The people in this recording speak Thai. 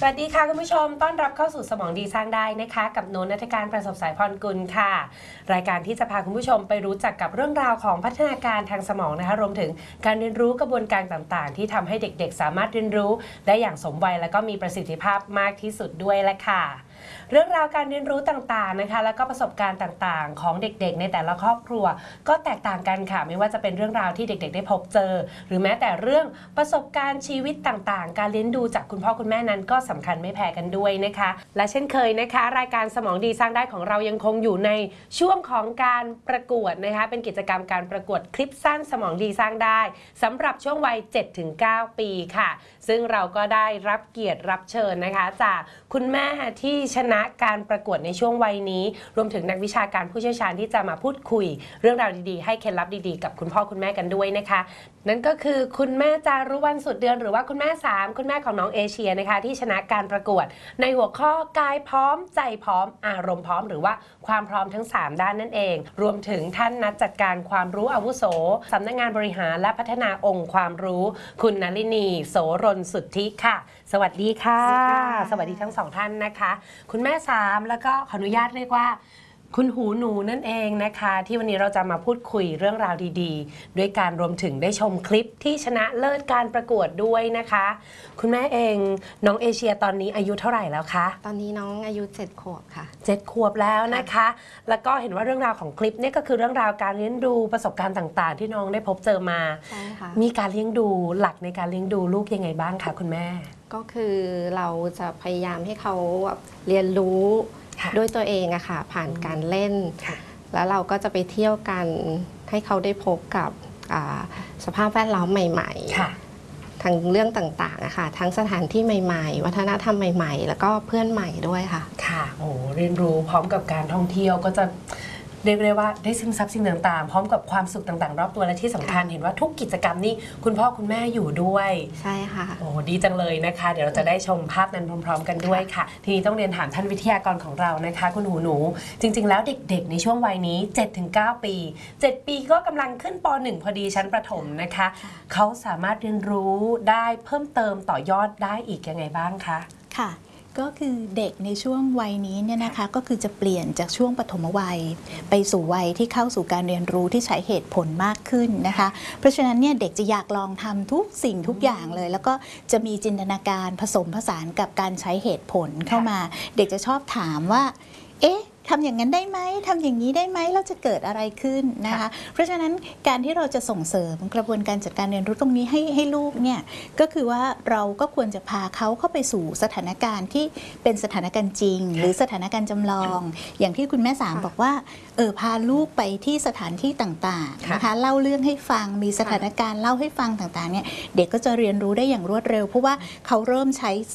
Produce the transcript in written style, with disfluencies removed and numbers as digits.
สวัสดีค่ะคุณผู้ชมต้อนรับเข้าสู่สมองดีสร้างได้นะคะกับโนนัฐการประสบสายพรกุลค่ะรายการที่จะพาคุณผู้ชมไปรู้จักกับเรื่องราวของพัฒนาการทางสมองนะคะรวมถึงการเรียนรู้กระบวนการต่างๆที่ทำให้เด็กๆสามารถเรียนรู้ได้อย่างสมวัยและก็มีประสิทธิภาพมากที่สุดด้วยแหละค่ะเรื่องราวการเรียนรู้ต่างๆนะคะแล้วก็ประสบการณ์ต่างๆของเด็กๆในแต่ละครอบครัวก็แตกต่างกันค่ะไม่ว่าจะเป็นเรื่องราวที่เด็กๆได้พบเจอหรือแม้แต่เรื่องประสบการณ์ชีวิตต่างๆการเลี้ยงดูจากคุณพ่อคุณแม่นั้นก็สำคัญไม่แพ้กันด้วยนะคะและเช่นเคยนะคะรายการสมองดีสร้างได้ของเรายังคงอยู่ในช่วงของการประกวดนะคะเป็นกิจกรรมการประกวดคลิปสั้นสมองดีสร้างได้สำหรับช่วงวัย 7-9 ปีค่ะซึ่งเราก็ได้รับเกียรติรับเชิญนะคะจากคุณแม่ที่ชนะการประกวดในช่วงวัยนี้รวมถึงนักวิชาการผู้เชี่ยวชาญที่จะมาพูดคุยเรื่องราวดีๆให้เคล็ดลับดีๆกับคุณพ่อคุณแม่กันด้วยนะคะนั่นก็คือคุณแม่จารุวรรณสุดเดือนหรือว่าคุณแม่3คุณแม่ของน้องเอเชียนะคะที่ชนะการประกวดในหัวข้อกายพร้อมใจพร้อมอารมณ์พร้อมหรือว่าความพร้อมทั้ง3ด้านนั่นเองรวมถึงท่านนักจัดการความรู้อาวุโสสำนักงานบริหารและพัฒนาองค์ความรู้คุณนลินีโสรนสุทธิค่ะสวัสดีค่ะสวัสดีทั้ง2ท่านนะคะคุณแม่3แล้วก็ขออนุญาตเรียกว่าคุณหูหนูนั่นเองนะคะที่วันนี้เราจะมาพูดคุยเรื่องราวดีๆด้วยการรวมถึงได้ชมคลิปที่ชนะเลิศการประกวดด้วยนะคะคุณแม่เองน้องเอเชียตอนนี้อายุเท่าไหร่แล้วคะตอนนี้น้องอายุ7 ขวบค่ะ 7 ขวบแล้วนะคะแล้วก็เห็นว่าเรื่องราวของคลิปนี่ก็คือเรื่องราวการเลี้ยงดูประสบการณ์ต่างๆที่น้องได้พบเจอมาใช่ค่ะมีการเลี้ยงดูหลักในการเลี้ยงดูลูกยังไงบ้างคะคุณแม่ก็คือเราจะพยายามให้เขาเรียนรู้ด้วยตัวเองอะค่ะผ่านการเล่นแล้วเราก็จะไปเที่ยวกันให้เขาได้พบกับสภาพแวดล้อมใหม่ๆทั้งเรื่องต่างๆอะค่ะทั้งสถานที่ใหม่ๆวัฒนธรรมใหม่ๆแล้วก็เพื่อนใหม่ด้วยค่ะค่ะโอ้เรียนรู้พร้อมกับการท่องเที่ยวก็จะเรียกได้ว่าได้ซึมซับสิ่งต่างๆพร้อมกับความสุขต่างๆรอบตัวและที่สำคัญเห็นว่าทุกกิจกรรมนี้คุณพ่อคุณแม่อยู่ด้วยใช่ค่ะโอ้ดีจังเลยนะคะเดี๋ยวเราจะได้ชมภาพนั้นพร้อมๆกันด้วยค่ะทีนี้ต้องเรียนถามท่านวิทยากรของเรานะคะคุณหูหนูจริงๆแล้วเด็กๆในช่วงวัยนี้ 7-9 ปี7 ปีก็กำลังขึ้นป .1 พอดีชั้นประถมนะคะเขาสามารถเรียนรู้ได้เพิ่มเติมต่อยอดได้อีกยังไงบ้างคะค่ะก็คือเด็กในช่วงวัยนี้เนี่ยนะคะก็คือจะเปลี่ยนจากช่วงปฐมวัยไปสู่วัยที่เข้าสู่การเรียนรู้ที่ใช้เหตุผลมากขึ้นนะคะเพราะฉะนั้นเนี่ยเด็กจะอยากลองทำทุกสิ่งทุกอย่างเลยแล้วก็จะมีจินตนาการผสมผสานกับการใช้เหตุผลเข้ามาเด็กจะชอบถามว่าเอ๊ะทำอย่างนั้นได้ไหมทำอย่างนี้ได้ไหมแล้วจะเกิดอะไรขึ้นนะคะเพราะฉะนั้นการที่เราจะส่งเสริมกระบวนการจัดการเรียนรู้ตรงนี้ให้ลูกเนี่ยก็คือว่าเราก็ควรจะพาเขาเข้าไปสู่สถานการณ์ที่เป็นสถานการณ์จริงหรือสถานการณ์จำลองอย่างที่คุณแม่สามบอกว่าพาลูกไปที่สถานที่ต่างๆนะคะเล่าเรื่องให้ฟังมีสถานการณ์เล่าให้ฟังต่างๆเนี่ยเด็กก็จะเรียนรู้ได้อย่างรวดเร็วเพราะว่าเขาเริ่มใช้